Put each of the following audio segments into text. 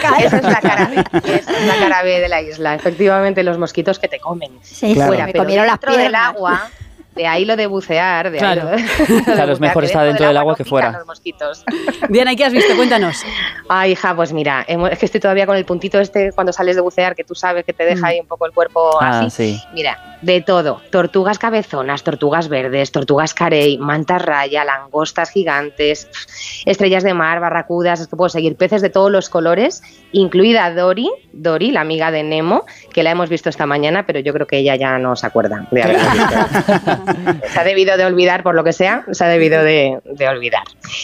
cae. Esa es la cara B de la isla. Efectivamente, los mosquitos que te comen. Sí, Claro. Fuera, me pero comieron las dentro del piernas. agua, de ahí lo de bucear. De Claro. ahí lo de Claro, es mejor bucear, estar dentro del agua no que pican fuera. los mosquitos. Diana, ¿y qué has visto? Cuéntanos. Ay, hija, pues mira, es que estoy todavía con el puntito este cuando sales de bucear, que tú sabes que te deja ahí un poco el cuerpo así. Sí. Mira, de todo. Tortugas cabezonas, tortugas verdes, tortugas carey, mantas raya, langostas gigantes, estrellas de mar, barracudas, es que puedo seguir, peces de todos los colores, incluida Dory, la amiga de Nemo, que la hemos visto esta mañana, pero yo creo que ella ya no se acuerda de haberla visto. Se ha debido de olvidar, por lo que sea, se ha debido de olvidar.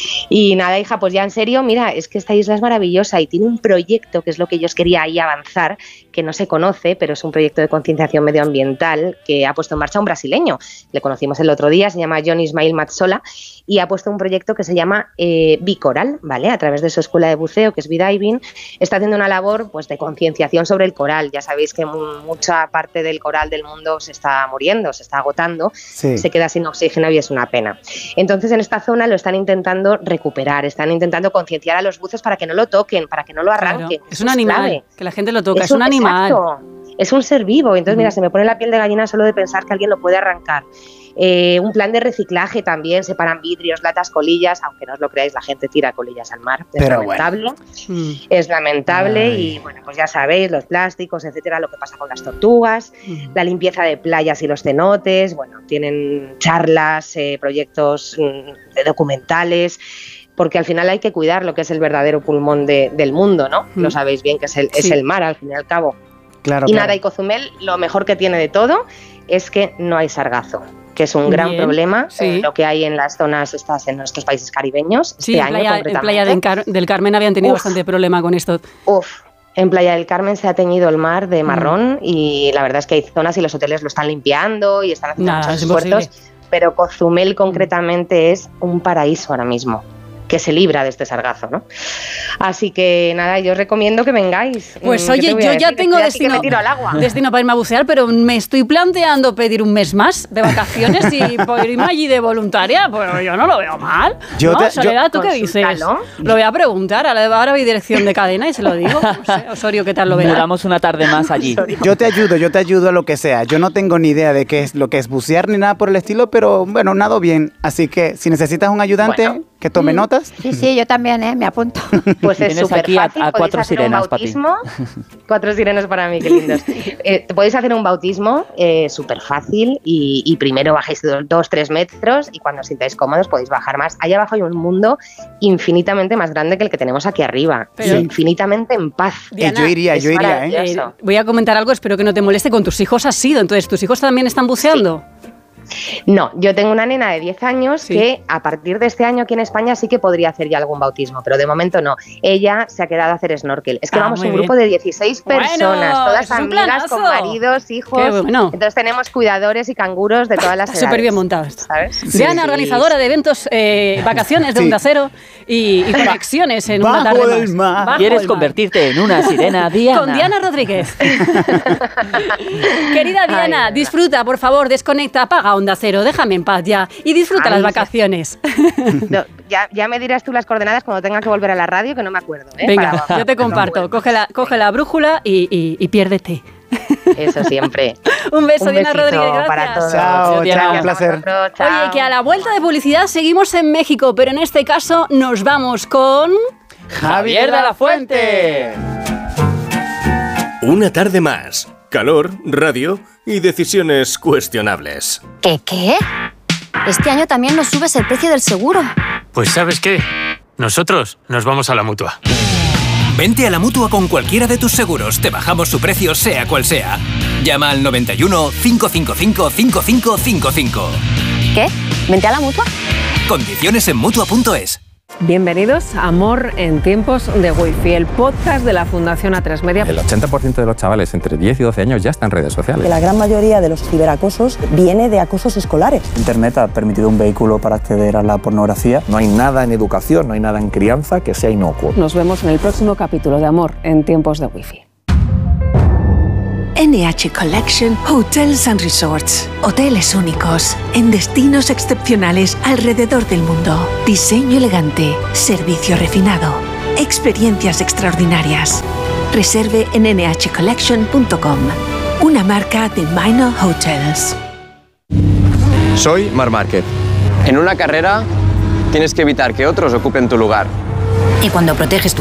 Y nada, hija, pues ya en serio, mira, es que esta isla es maravillosa y tiene un proyecto, que es lo que yo os quería ahí avanzar, que no se conoce, pero es un proyecto de concienciación medioambiental que ha puesto en marcha un brasileño. Le conocimos el otro día, se llama John Ismail Matsola, y ha puesto un proyecto que se llama Bicoral, ¿vale? A través de su escuela de buceo, que es B-Diving, está haciendo una labor pues, de concienciación sobre el coral. Ya sabéis que mucha parte del coral del mundo se está muriendo, se está agotando, Sí. se queda sin oxígeno y es una pena. Entonces, en esta zona lo están intentando recuperar, están intentando concienciar a los buces para que no lo toquen, para que no lo arranquen. Claro. Es Eso un animal, clave. que la gente lo toca, es un animal. Exacto, es un ser vivo. Entonces, mira, se me pone la piel de gallina solo de pensar que alguien lo puede arrancar. Un plan de reciclaje también, separan vidrios, latas, colillas, aunque no os lo creáis, la gente tira colillas al mar, es Pero lamentable, Mm. es lamentable. Ay. Y bueno, pues ya sabéis, los plásticos, etcétera, lo que pasa con las tortugas, la limpieza de playas y los cenotes, bueno, tienen charlas, proyectos de documentales, porque al final hay que cuidar lo que es el verdadero pulmón del mundo, ¿no? Lo sabéis bien que es el mar, al fin y al cabo. Claro, Y claro. nada, y Cozumel, lo mejor que tiene de todo es que no hay sargazo, que es un gran Bien, problema, sí. lo que hay en las zonas estas, en nuestros países caribeños. Sí, este en año Playa concretamente. del Carmen habían tenido Uf. bastante problema con esto. En Playa del Carmen se ha teñido el mar de marrón y la verdad es que hay zonas y los hoteles lo están limpiando y están haciendo Nada, muchos es imposible. esfuerzos, pero Cozumel concretamente es un paraíso ahora mismo, que se libra de este sargazo, ¿no? Así que nada, yo os recomiendo que vengáis. Pues ¿Qué oye, te voy a yo ya decir? tengo Estoy aquí que destino, me tiro al agua. destino para irme a bucear, pero me estoy planteando pedir un mes más de vacaciones y por irme allí de voluntaria, pues yo no lo veo mal. Yo ¿No? te- Soledad, ¿tú qué dices? Consúltalo. Lo voy a preguntar, ahora voy dirección de cadena y se lo digo. No sé, Osorio, ¿qué tal lo verá? Duramos una tarde más allí. Yo te ayudo a lo que sea. Yo no tengo ni idea de qué es lo que es bucear ni nada por el estilo, pero bueno, nado bien. Así que si necesitas un ayudante Bueno. que tome notas. Sí, yo también, me apunto. Pues es Tienes súper aquí a fácil, podéis 4 hacer sirenas un para ti. bautismo. 4 sirenas para mí, qué lindos. Podéis hacer un bautismo súper fácil y primero bajáis 2-3 metros y cuando os sintáis cómodos podéis bajar más. Allá abajo hay un mundo infinitamente más grande que el que tenemos aquí arriba, Pero- infinitamente en paz. Diana, yo iría, es ¿eh? maravilloso. Voy a comentar algo, espero que no te moleste. Con tus hijos has sido, entonces, ¿tus hijos también están buceando? No, yo tengo una nena de 10 años Sí. que a partir de este año aquí en España sí que podría hacer ya algún bautismo, pero de momento no. Ella se ha quedado a hacer snorkel. Es que vamos muy un bien. grupo de 16 Bueno, personas, todas eso es un amigas, planazo. con maridos, hijos. Qué bueno. Entonces tenemos cuidadores y canguros de todas las Está edades. súper bien montado esto. ¿Sabes? Diana, Sí. organizadora de eventos, vacaciones de Sí. Onda Cero y conexiones en una Bajo tarde el más. mar. Bajo ¿Quieres el mar. convertirte en una sirena, Diana? Con Diana Rodríguez. Querida Diana, Ay, disfruta, por favor, desconecta, apaga Onda Cero, déjame en paz ya y disfruta Ay, las sí. vacaciones. No, ya me dirás tú las coordenadas cuando tenga que volver a la radio, que no me acuerdo. Venga, Para- yo te comparto. Coge la brújula y piérdete. Eso siempre. Un beso, Diana besito Rodríguez, gracias. para todos. Chao, Diana. chao, un Gracias a placer. vosotros, chao. Oye, que a la vuelta de publicidad seguimos en México, pero en este caso nos vamos con... ¡Javier de la Fuente! Una tarde más. Calor, radio y decisiones cuestionables. ¿Qué? Este año también nos subes el precio del seguro. Pues ¿sabes qué? Nosotros nos vamos a la Mutua. Vente a la Mutua con cualquiera de tus seguros. Te bajamos su precio sea cual sea. Llama al 91 555 5555. ¿Qué? ¿Vente a la Mutua? Condiciones en Mutua.es. Bienvenidos a Amor en tiempos de Wi-Fi, el podcast de la Fundación A3 Media. El 80% de los chavales entre 10 y 12 años ya están en redes sociales. La gran mayoría de los ciberacosos viene de acosos escolares. Internet ha permitido un vehículo para acceder a la pornografía. No hay nada en educación, no hay nada en crianza que sea inocuo. Nos vemos en el próximo capítulo de Amor en tiempos de Wi-Fi. NH Collection Hotels and Resorts. Hoteles únicos, en destinos excepcionales alrededor del mundo. Diseño elegante, servicio refinado. experiencias extraordinarias. Reserve en nhcollection.com, una marca de Minor Hotels. Soy Marc Márquez. En una carrera tienes que evitar que otros ocupen tu lugar. Y cuando proteges tu